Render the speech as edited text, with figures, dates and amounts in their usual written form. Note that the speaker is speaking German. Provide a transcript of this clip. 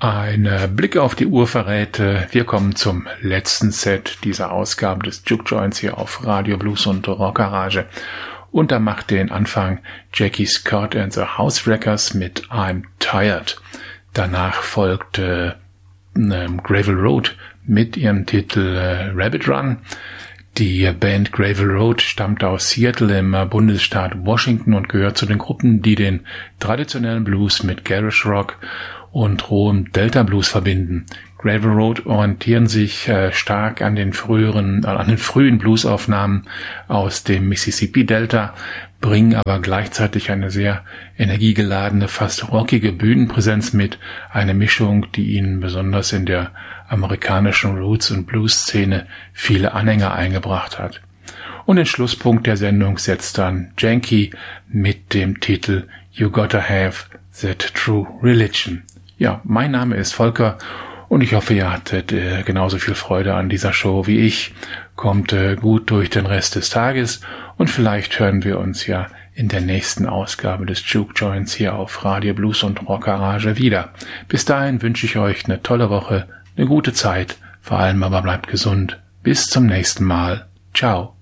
Ein Blick auf die Uhr verrät, wir kommen zum letzten Set dieser Ausgabe des Juke Joints hier auf Radio Blues und Rock Garage. Und da macht den Anfang Jackie Scott and the Housewreckers mit I'm Tired. Danach folgt Gravel Road mit ihrem Titel Rabbit Run. Die Band Gravel Road stammt aus Seattle im Bundesstaat Washington und gehört zu den Gruppen, die den traditionellen Blues mit Garage Rock und rohem Delta Blues verbinden. Gravel Road orientieren sich stark an den frühen Bluesaufnahmen aus dem Mississippi Delta, bringen aber gleichzeitig eine sehr energiegeladene, fast rockige Bühnenpräsenz mit, eine Mischung, die ihnen besonders in der amerikanischen Roots- und Blues-Szene viele Anhänger eingebracht hat. Und den Schlusspunkt der Sendung setzt dann Janky mit dem Titel You Gotta Have That True Religion. Ja, mein Name ist Volker und ich hoffe, ihr hattet genauso viel Freude an dieser Show wie ich. Kommt gut durch den Rest des Tages und vielleicht hören wir uns ja in der nächsten Ausgabe des Juke Joints hier auf Radio Blues und Rock Garage wieder. Bis dahin wünsche ich euch eine tolle Woche, eine gute Zeit, vor allem aber bleibt gesund. Bis zum nächsten Mal. Ciao.